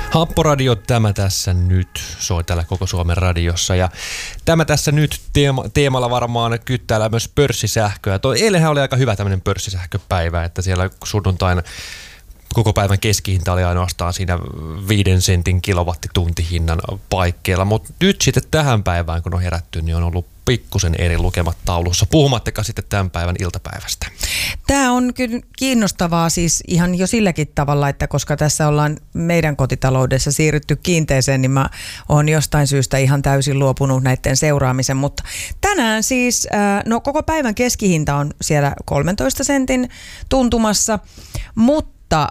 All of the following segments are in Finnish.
Happoradio, tämä tässä nyt soi täällä koko Suomen radiossa ja tämä tässä nyt teemalla varmaan kyttäällä myös pörssisähköä. Eilenhän oli aika hyvä tämmöinen pörssisähköpäivä, että siellä sunnuntaina koko päivän keskihinta oli ainoastaan siinä 5 sentin kilowattituntihinnan paikkeilla, mutta nyt sitten tähän päivään kun on herätty, niin on ollut pikkusen eri lukemat taulussa, puhumattakaan sitten tämän päivän iltapäivästä. Tämä on kyllä kiinnostavaa siis ihan jo silläkin tavalla, että koska tässä ollaan meidän kotitaloudessa siirrytty kiinteeseen, niin mä oon jostain syystä ihan täysin luopunut näiden seuraamisen, mutta tänään siis, koko päivän keskihinta on siellä 13 sentin tuntumassa, mutta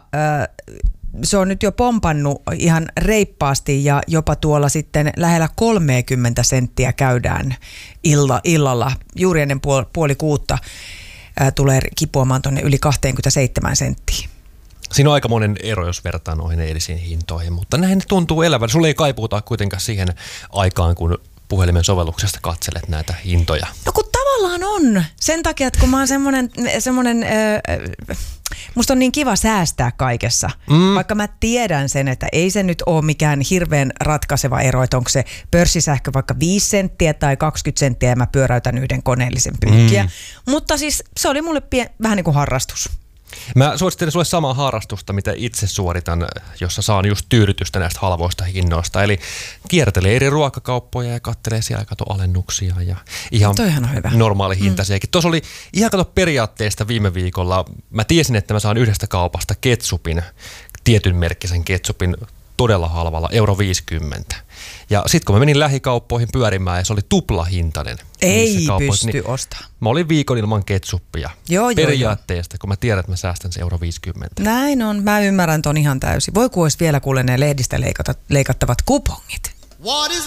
se on nyt jo pompannut ihan reippaasti ja jopa tuolla sitten lähellä 30 senttiä käydään illalla. Juuri ennen puoli kuutta tulee kipuamaan tuonne yli 27 senttiin. Siinä on aika monen ero, jos vertaa noihin eilisiin hintoihin, mutta näin tuntuu elävän. Sulla ei kaipuuta kuitenkaan siihen aikaan, kun puhelimen sovelluksesta katselet näitä hintoja. No kun tavallaan on. Sen takia, että kun mä oon semmonen musta on niin kiva säästää kaikessa. Vaikka mä tiedän sen, että ei se nyt ole mikään hirveän ratkaiseva ero, että onko se pörssisähkö vaikka 5 senttiä tai 20 senttiä ja mä pyöräytän yhden koneellisen pyykkiä. Mutta siis se oli mulle vähän niin kuin harrastus. Mä suosittelen sulle samaa harrastusta, mitä itse suoritan, jossa saan just tyydytystä näistä halvoista hinnoista. Eli kiertelee eri ruokakauppoja ja kattelee siellä alennuksia ja ihan normaali hintaisiakin. Tuossa oli ihan periaatteesta viime viikolla. Mä tiesin, että mä saan yhdestä kaupasta ketsupin, tietyn merkkisen ketsupin todella halvalla, €50. Ja sitten kun mä menin lähikauppoihin pyörimään ja se oli tuplahintainen. Ei pysty ostamaan. Mä olin viikon ilman ketsuppia. Periaatteesta, kun mä tiedän, että mä säästän se €50. Näin on. Mä ymmärrän ton ihan täysin. Voi kun olisi vielä kuule ne lehdistä leikattavat kupongit.